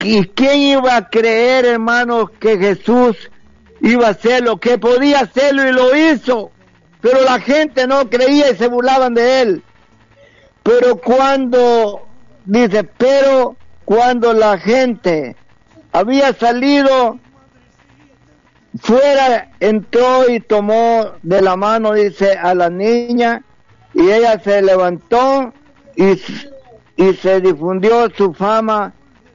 ¿Y quién iba a creer, hermanos, que Jesús iba a hacer lo que podía hacerlo y lo hizo? Pero la gente no creía y se burlaban de él. Pero cuando la gente había salido fuera, entró y tomó de la mano, dice, a la niña, y ella se levantó y se difundió su fama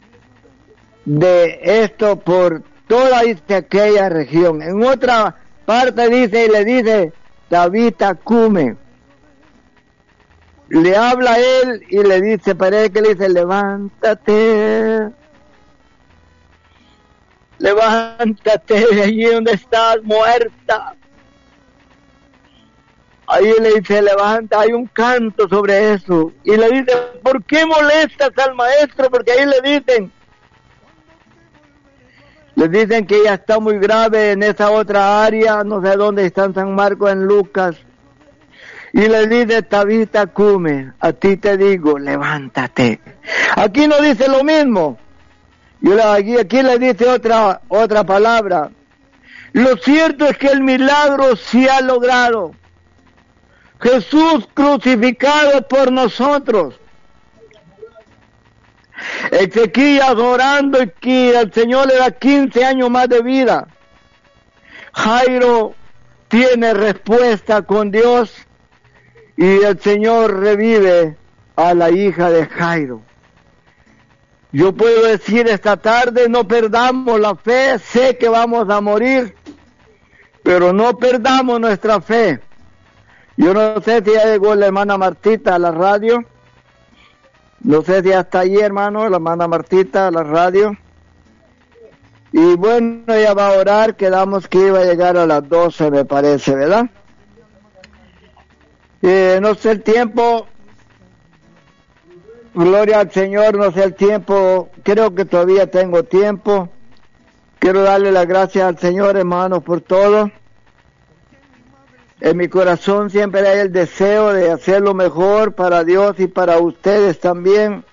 de esto por toda aquella región. En otra parte dice, y le dice, Tabita, come. Le habla a él y le dice, parece que le dice, levántate de allí donde estás, muerta. Ahí le dice, levanta, hay un canto sobre eso. Y le dice, ¿por qué molestas al maestro? Porque ahí le dicen que ella está muy grave en esa otra área, no sé dónde está, en San Marcos, en Lucas. Y le dice, Tabita, come, a ti te digo, levántate. Aquí no dice lo mismo. Aquí le dice otra palabra. Lo cierto es que el milagro sí ha logrado. Jesús crucificado por nosotros. Ezequías orando y que el Señor le da 15 años más de vida. Jairo tiene respuesta con Dios y el Señor revive a la hija de Jairo. Yo puedo decir esta tarde, no perdamos la fe, sé que vamos a morir, pero no perdamos nuestra fe. Yo no sé si ya llegó la hermana Martita a la radio. No sé si hasta allí, hermano, la hermana Martita a la radio. Y bueno, ella va a orar, quedamos que iba a llegar a las 12, me parece, ¿verdad? No sé el tiempo, gloria al Señor, no sé el tiempo, creo que todavía tengo tiempo. Quiero darle las gracias al Señor, hermanos, por todo. En mi corazón siempre hay el deseo de hacer lo mejor para Dios y para ustedes también.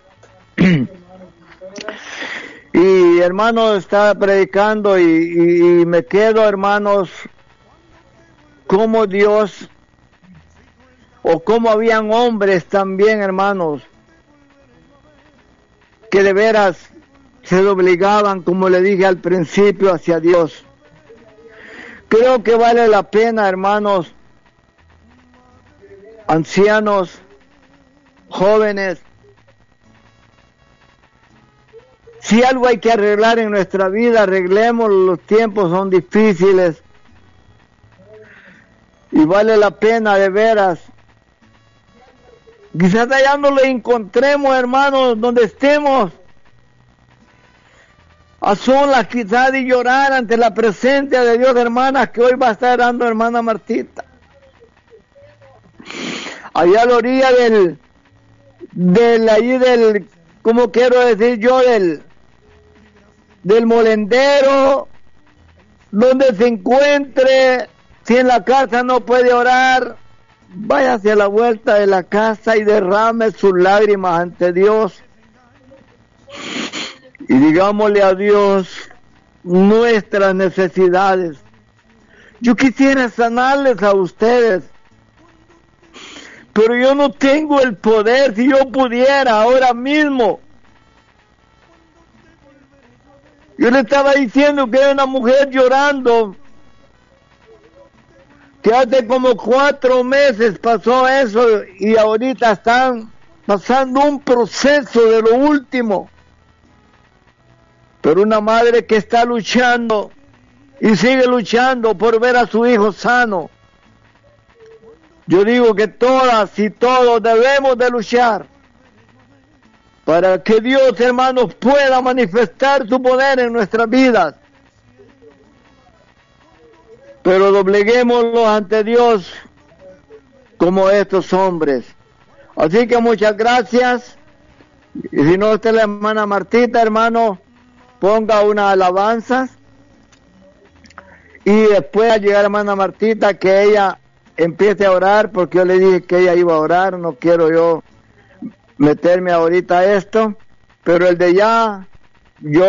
Y hermanos, estaba predicando y me quedo, hermanos, como Dios, o como habían hombres también, hermanos, que de veras se doblegaban, como le dije al principio, hacia Dios. Creo que vale la pena, hermanos, ancianos, jóvenes, si algo hay que arreglar en nuestra vida, arreglemos, los tiempos son difíciles y vale la pena de veras. Quizás allá no lo encontremos, hermanos, donde estemos, a solas quizás, y llorar ante la presencia de Dios, hermanas, que hoy va a estar dando hermana Martita. Allá a la orilla ¿cómo quiero decir yo? Del molendero, donde se encuentre, si en la casa no puede orar, vaya hacia la vuelta de la casa y derrame sus lágrimas ante Dios. Y digámosle a Dios nuestras necesidades. Yo quisiera sanarles a ustedes, pero yo no tengo el poder. Si yo pudiera ahora mismo. Yo le estaba diciendo que hay una mujer llorando, que hace como 4 meses pasó eso y ahorita están pasando un proceso de lo último. Pero una madre que está luchando y sigue luchando por ver a su hijo sano. Yo digo que todas y todos debemos de luchar para que Dios, hermanos, pueda manifestar su poder en nuestras vidas. Pero dobleguémonos ante Dios como estos hombres. Así que muchas gracias. Y si no está la hermana Martita, hermano, ponga una alabanza. Y después al llegar hermana Martita, que ella empiece a orar, porque yo le dije que ella iba a orar. No quiero yo meterme ahorita a esto, pero el de ya, yo